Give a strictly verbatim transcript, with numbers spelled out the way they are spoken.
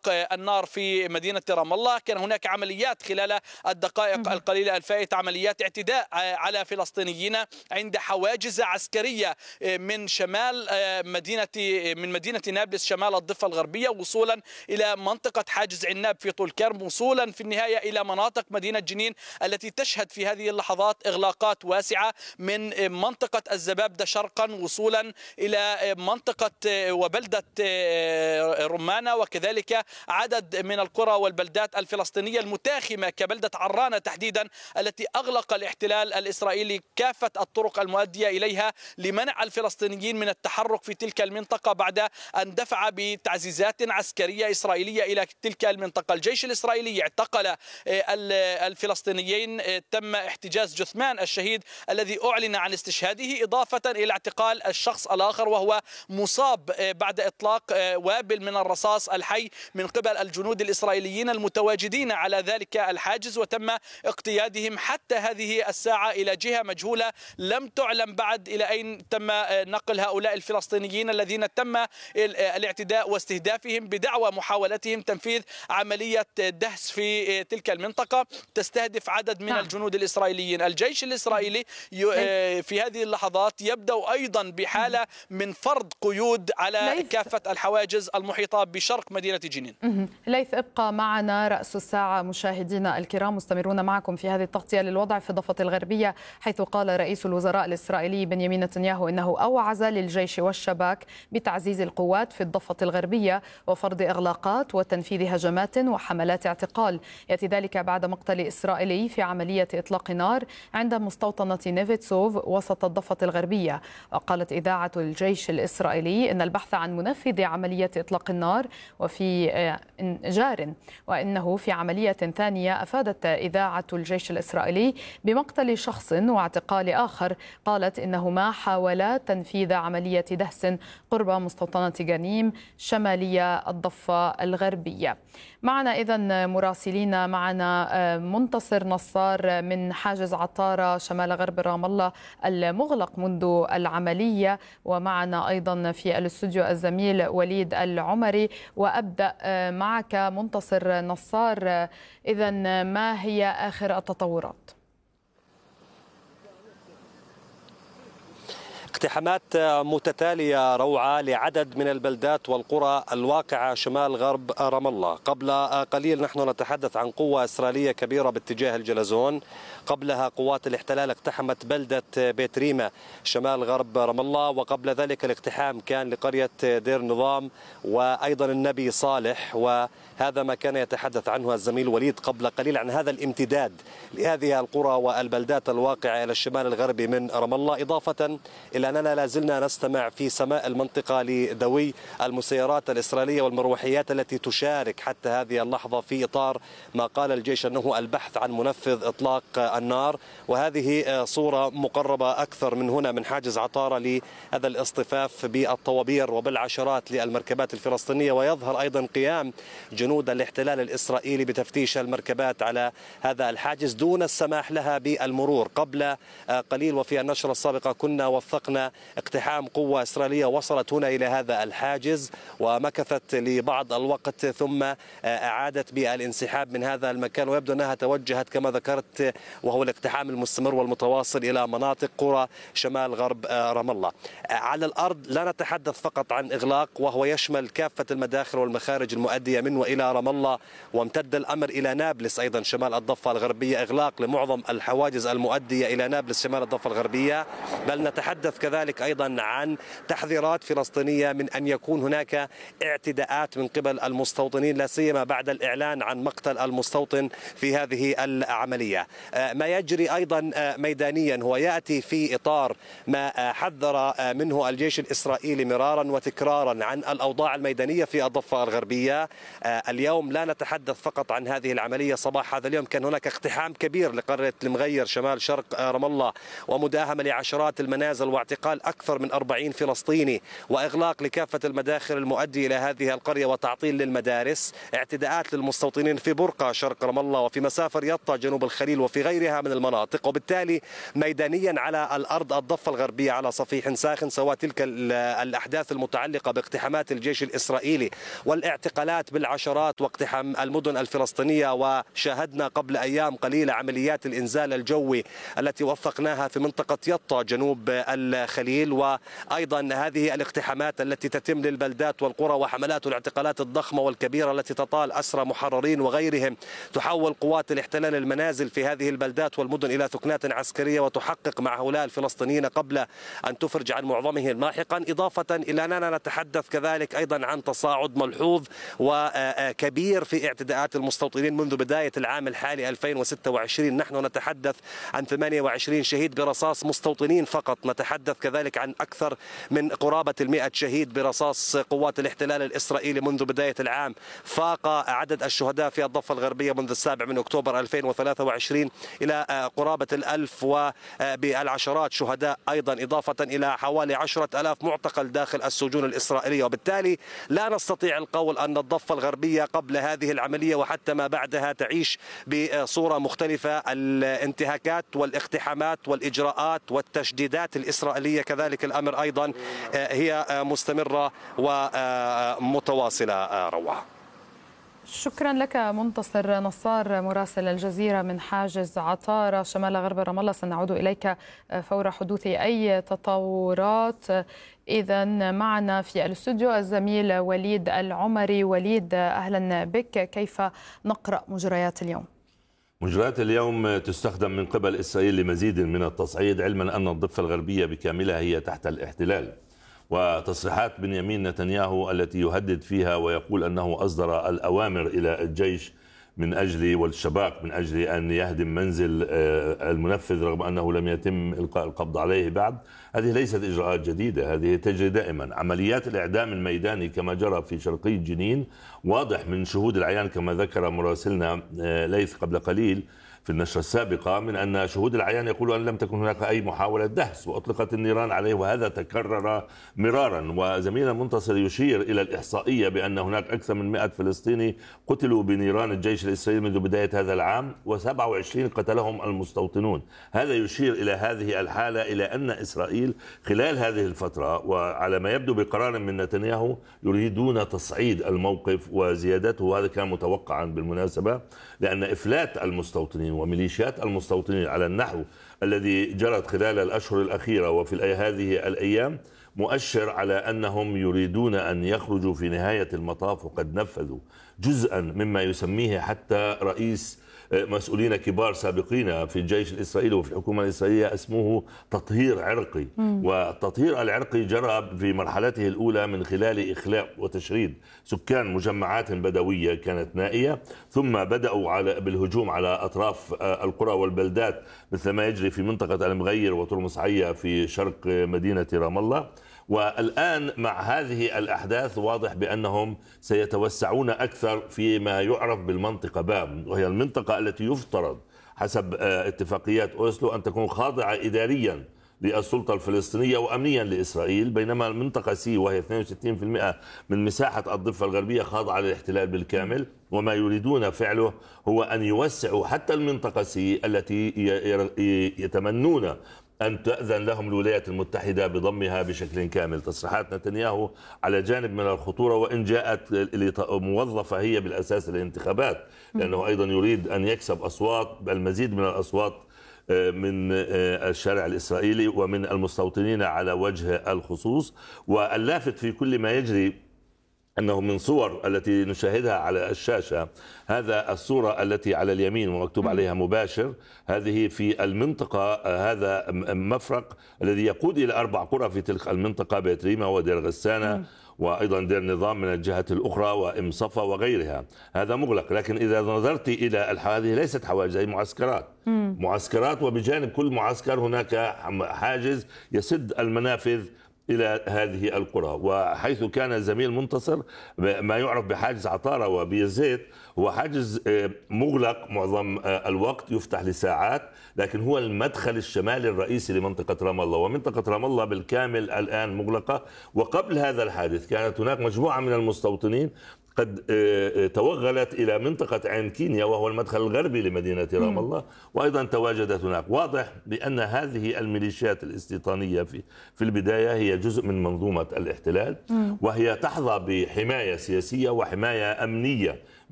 النار في مدينة رام الله. كان هناك عمليات خلال الدقائق القليلة الفائتة، عمليات اعتداء على فلسطينيين عند حواجز عسكرية من شمال مدينة من مدينة نابلس شمال الضفة الغربية، وصولا إلى منطقة حاجز عناب في طول كرم، وصولا في النهاية إلى مناطق مدينة جنين التي تشهد في هذه اللحظات إغلاقات واسعة من منطقة الزبابدة شرقا وصولا إلى منطقة وبلدة رمانة، وكذلك عدد من القرى والبلدات الفلسطينية المتاخمة كبلدة عرانة تحديدا التي أغلق الاحتلال الإسرائيلي كافة الطرق المؤدية إليها لمنع الفلسطينيين من التحرك في تلك المنطقة بعد أن دفع بتعزيزات عسكرية إسرائيلية إلى تلك المنطقة. الجيش الإسرائيلي اعتقل الفلسطينيين، تم احتجاز جثمان الشهيد الذي أعلن عن استشهاده، إضافة إلى اعتقال الشخص الآخر وهو مصاب بعد إطلاق وابل من الرصاص الحي من قبل الجنود الإسرائيليين المتواجدين على ذلك الحاجز، وتم اقتيادهم حتى هذه الساعة إلى جهة مجهولة لم تعلم بعد إلى أين تم نقل هؤلاء الفلسطينيين الذين تم الاعتداء واستهدافهم بدعوى محاولتهم تنفيذ عملية دهس في تلك المنطقة تستهدف عدد من الجنود الإسرائيليين. الجيش الإسرائيلي في هذه اللحظات يبدأ أيضا بحالة من فرض قيود على كافة الحواجز المحيطة بشرق مدينة جنين. ليث، ابقى معنا رأس الساعة مشاهدينا الكرام، مستمرون معكم في هذه التغطية للوضع في الضفة الغربية، حيث قال رئيس الوزراء الإسرائيلي بنيامين نتنياهو إنه أوعز للجيش والشباك بتعزيز القوات في الضفة الغربية وفرض إغلاقات وتنفيذ هجمات وحملات اعتقال. يأتي ذلك بعد مقتل إسرائيلي في عملية إطلاق نار عند مستوطنة نيفيتسوف وسط الضفة الغربية. وقالت إذاعة الجيش الإسرائيلي إن البحث عن منفذ عملية إطلاق النار وفي جار، وإنه في عملية ثانية أفادت إذاعة الجيش الإسرائيلي بمقتل شخص واعتقال آخر. قالت إنهما حاولا تنفيذ عملية دهس قرب مستوطنة جنيم شمالية الضفة الغربية. معنا إذن مراسلين، معنا منتصر نصار من حاجز عطارة شمال غرب رام الله المغلق منذ العملية، ومعنا أيضا في الاستوديو الزميل وليد العمري. وأبدأ معك منتصر نصار، إذن ما هي آخر التطورات؟ اقتحامات متتالية روعة لعدد من البلدات والقرى الواقعة شمال غرب رام الله. قبل قليل نحن نتحدث عن قوة إسرائيلية كبيرة باتجاه الجلزون، قبلها قوات الاحتلال اقتحمت بلدة بيت ريمة شمال غرب رام الله، وقبل ذلك الاقتحام كان لقرية دير نظام وأيضا النبي صالح، وهذا ما كان يتحدث عنه الزميل وليد قبل قليل عن هذا الامتداد لهذه القرى والبلدات الواقعة إلى الشمال الغربي من رام الله، إضافة إلى أننا لازلنا نستمع في سماء المنطقة لدوي المسيرات الإسرائيلية والمروحيات التي تشارك حتى هذه اللحظة في إطار ما قال الجيش أنه البحث عن منفذ إطلاق النار. وهذه صورة مقربة أكثر من هنا من حاجز عطارة لهذا الاصطفاف بالطوابير وبالعشرات للمركبات الفلسطينية، ويظهر أيضا قيام جنود الاحتلال الإسرائيلي بتفتيش المركبات على هذا الحاجز دون السماح لها بالمرور. قبل قليل وفي النشرة السابقة كنا وثقنا اقتحام قوة إسرائيلية وصلت هنا إلى هذا الحاجز ومكثت لبعض الوقت ثم أعادت بالانسحاب من هذا المكان، ويبدو أنها توجهت كما ذكرت وهو الاقتحام المستمر والمتواصل إلى مناطق قرى شمال غرب رام الله. على الأرض لا نتحدث فقط عن إغلاق وهو يشمل كافة المداخل والمخارج المؤدية من وإلى رام الله، وامتد الأمر إلى نابلس أيضا شمال الضفة الغربية، إغلاق لمعظم الحواجز المؤدية إلى نابلس شمال الضفة الغربية. بل نتحدث كذلك أيضا عن تحذيرات فلسطينية من أن يكون هناك اعتداءات من قبل المستوطنين، لا سيما بعد الإعلان عن مقتل المستوطن في هذه العملية. ما يجري أيضا ميدانيا هو يأتي في إطار ما حذر منه الجيش الإسرائيلي مرارا وتكرارا عن الأوضاع الميدانية في الضفة الغربية. اليوم لا نتحدث فقط عن هذه العملية. صباح هذا اليوم كان هناك اقتحام كبير لقرية المغير شمال شرق رام الله ومداهمة لعشرات المنازل واعتقال أكثر من أربعين فلسطيني وإغلاق لكافة المداخل المؤدية إلى هذه القرية وتعطيل للمدارس، اعتداءات للمستوطنين في برقة شرق رام الله وفي مسافر يطا جنوب الخليل وفي غيرها من المناطق. وبالتالي ميدانيا على الأرض الضفة الغربية على صفيح ساخن، سواء تلك الأحداث المتعلقة باقتحامات الجيش الإسرائيلي والاعتقالات بالعشرات واقتحام المدن الفلسطينية، وشاهدنا قبل أيام قليلة عمليات الإنزال الجوي التي وثقناها في منطقة يطا جنوب الخليل، وأيضا هذه الاقتحامات التي تتم للبلدات والقرى وحملات الاعتقالات الضخمة والكبيرة التي تطال أسرى محررين وغيرهم. تحول قوات الاحتلال المنازل في هذه البلدات والمدن إلى ثكنات عسكرية وتحقق مع هؤلاء الفلسطينيين قبل أن تفرج عن معظمهم لاحقا، إضافة إلى أننا نتحدث كذلك أيضا عن تصاعد ملحوظ وكبير في اعتداءات المستوطنين منذ بداية العام الحالي ألفين وستة وعشرين. نحن نتحدث عن ثمانية وعشرين شهيد برصاص مستوطنين فقط، نتحدث كذلك عن أكثر من قرابة المئة شهيد برصاص قوات الاحتلال الإسرائيلي منذ بداية العام، فاق عدد الشهداء في الضفة الغربية منذ السابع من أكتوبر ألفين وثلاثة وعشرين إلى قرابة الألف وبالعشرات شهداء أيضا، إضافة إلى حوالي عشرة ألاف معتقل داخل السجون الإسرائيلية. وبالتالي لا نستطيع القول أن الضفة الغربية قبل هذه العملية وحتى ما بعدها تعيش بصورة مختلفة. الانتهاكات والاقتحامات والإجراءات والتشديدات الإسرائيلية كذلك الأمر أيضا هي مستمرة ومتواصلة. روعة، شكرا لك منتصر نصار مراسل الجزيرة من حاجز عطارة شمال غرب رام الله. سنعود إليك فور حدوث أي تطورات. إذا معنا في الاستوديو الزميل وليد العمري. وليد، أهلا بك. كيف نقرأ مجريات اليوم؟ مجريات اليوم تستخدم من قبل إسرائيل لمزيد من التصعيد، علما أن الضفة الغربية بكاملها هي تحت الاحتلال. وتصريحات بنيامين نتنياهو التي يهدد فيها ويقول أنه أصدر الأوامر إلى الجيش من أجل والشباك من أجل أن يهدم منزل المنفذ رغم أنه لم يتم إلقاء القبض عليه بعد، هذه ليست إجراءات جديدة، هذه تجري دائما. عمليات الإعدام الميداني كما جرى في شرقي جنين واضح من شهود العيان كما ذكر مراسلنا ليث قبل قليل في النشرة السابقة، من أن شهود العيان يقولوا أن لم تكن هناك أي محاولة دهس وأطلقت النيران عليه، وهذا تكرر مرارا. وزميلنا منتصر يشير إلى الإحصائية بأن هناك أكثر من مئة فلسطيني قتلوا بنيران الجيش الإسرائيلي منذ بداية هذا العام، وسبعة وعشرين قتلهم المستوطنون. هذا يشير إلى هذه الحالة، إلى أن إسرائيل خلال هذه الفترة وعلى ما يبدو بقرار من نتنياهو يريدون تصعيد الموقف وزيادته، وهذا كان متوقعا بالمناسبة، لأن إفلات المستوطنين وميليشيات المستوطنين على النحو الذي جرت خلال الأشهر الأخيرة وفي هذه الأيام مؤشر على أنهم يريدون أن يخرجوا في نهاية المطاف، وقد نفذوا جزءا مما يسميه حتى رئيس مسؤولين كبار سابقين في الجيش الإسرائيلي وفي الحكومة الإسرائيلية اسمه تطهير عرقي. مم. والتطهير العرقي جرى في مرحلته الأولى من خلال إخلاء وتشريد سكان مجمعات بدوية كانت نائية، ثم بدأوا على بالهجوم على أطراف القرى والبلدات مثل ما يجري في منطقة المغير وترمس عيا في شرق مدينة رام الله. والآن مع هذه الأحداث واضح بأنهم سيتوسعون أكثر فيما يعرف بالمنطقة بام، وهي المنطقة التي يفترض حسب اتفاقيات أوسلو أن تكون خاضعة إداريا للسلطة الفلسطينية وأمنيا لإسرائيل، بينما المنطقة سي وهي اثنين وستين بالمئة من مساحة الضفة الغربية خاضعة للاحتلال بالكامل. وما يريدون فعله هو أن يوسعوا حتى المنطقة سي التي يتمنون أن تأذن لهم الولايات المتحدة بضمها بشكل كامل. تصريحات نتنياهو على جانب من الخطورة، وإن جاءت موظفة هي بالأساس الانتخابات، لأنه أيضا يريد أن يكسب أصوات، المزيد من الأصوات من الشارع الإسرائيلي ومن المستوطنين على وجه الخصوص. واللافت في كل ما يجري أنه من صور التي نشاهدها على الشاشة، هذا الصورة التي على اليمين ومكتوب عليها مباشر، هذه في المنطقة، هذا مفرق الذي يقود إلى أربع قرى في تلك المنطقة، بيت ريما ودير غسانة وأيضا دير نظام من الجهة الأخرى وإم صفا وغيرها. هذا مغلق، لكن إذا نظرت إلى هذه ليست حواجز، هي معسكرات معسكرات وبجانب كل معسكر هناك حاجز يسد المنافذ إلى هذه القرى. وحيث كان الزميل منتصر ما يعرف بحاجز عطارة وبيزيت هو حاجز مغلق معظم الوقت، يفتح لساعات، لكن هو المدخل الشمالي الرئيسي لمنطقة رام الله، ومنطقة رام الله بالكامل الآن مغلقة. وقبل هذا الحادث كانت هناك مجموعة من المستوطنين قد توغلت إلى منطقة عين كينيا وهو المدخل الغربي لمدينة رام الله، وأيضا تواجدت هناك. واضح بأن هذه الميليشيات الاستيطانية في في البداية هي جزء من منظومة الاحتلال، وهي تحظى بحماية سياسية وحماية أمنية